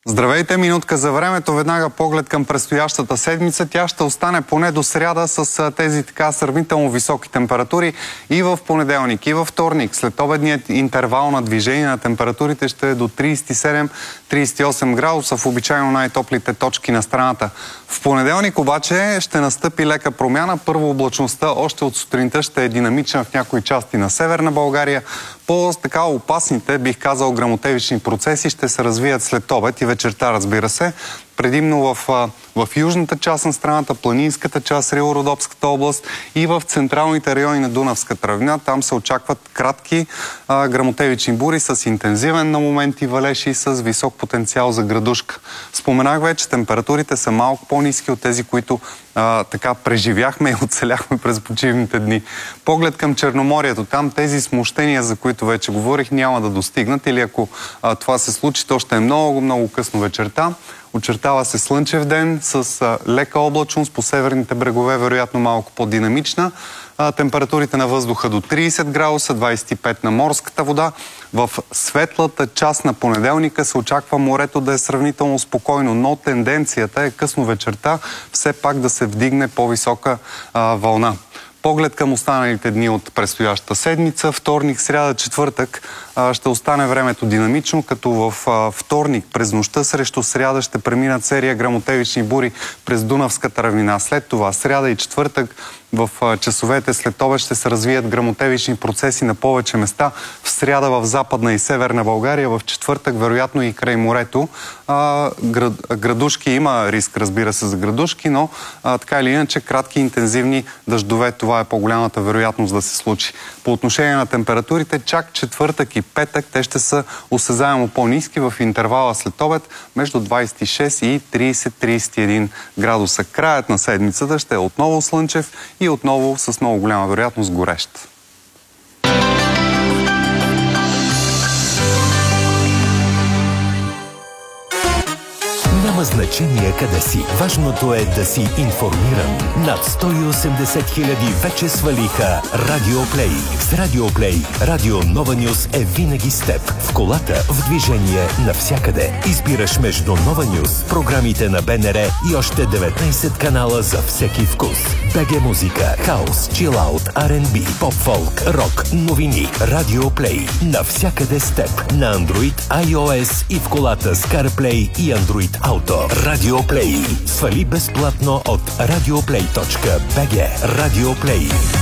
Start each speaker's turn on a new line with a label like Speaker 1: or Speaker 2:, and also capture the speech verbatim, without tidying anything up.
Speaker 1: Здравейте, минутка за времето. Веднага поглед към предстоящата седмица. Тя ще остане поне до сряда с тези така сравнително високи температури и в понеделник, и във вторник. След обедният интервал на движение на температурите ще е до тридесет и седем до тридесет и осем градуса в обичайно най-топлите точки на страната. В понеделник обаче ще настъпи лека промяна. Първо, облачността още от сутринта ще е динамична в някои части на Северна България. По-така опасните, бих казал, гръмотевични процеси ще се развият след обед и вечерта, разбира се. Предимно в, в южната част на страната, планинската част, Рило-Родопската област и в централните райони на Дунавската равнина. Там се очакват кратки а, гръмотевични бури с интензивен на моменти валеж и с висок потенциал за градушка. Споменах вече, температурите са малко по-ниски от тези, които а, така преживяхме и оцеляхме през почивните дни. Поглед към Черноморието. Там тези смущения, за които вече говорих, няма да достигнат, или ако а, това се случи, то ще е много, много късно вечерта. Очертава се слънчев ден с а, лека облачност, по северните брегове вероятно малко по-динамична. А, температурите на въздуха до тридесет градуса, двадесет и пет на морската вода. В светлата част на понеделника се очаква морето да е сравнително спокойно, но тенденцията е късно вечерта все пак да се вдигне по-висока вълна. Поглед към останалите дни от предстоящата седмица, вторник, сряда, четвъртък ще остане времето динамично, като в вторник през нощта срещу сряда ще преминат серия гръмотевични бури през Дунавската равнина. След това сряда и четвъртък в часовете след обед ще се развият гръмотевични процеси на повече места. В сряда в Западна и Северна България, в четвъртък вероятно и край морето. А, град, градушки има риск, разбира се, за градушки, но а, така или иначе кратки интензивни дъждове, това е по-голямата вероятност да се случи. По отношение на температурите, чак четвъртък и петък те ще са осезаемо по-ниски в интервала след обед между двадесет и шест и тридесет до тридесет и един градуса. Краят на седмицата ще е отново слънчев и отново с много голяма вероятност горещ.
Speaker 2: Няма значение къде си. Важното е да си информиран. Над сто и осемдесет хиляди вече свалиха Радио Плей. С Радио Плей Радио Нова Нюз е винаги с теб. В колата, в движение, навсякъде. Избираш между Нова Нюз, програмите на Б Н Р и още деветнадесет канала за всеки вкус. БГ музика, хаус, чилаут, Ар енд Би, поп-фолк, рок, новини. Радио Плей. Навсякъде с теб. На Android, iOS и в колата с CarPlay и Android Auto. Радио Плей. Свали безплатно от радиоплей точка би джи. Радио Плей.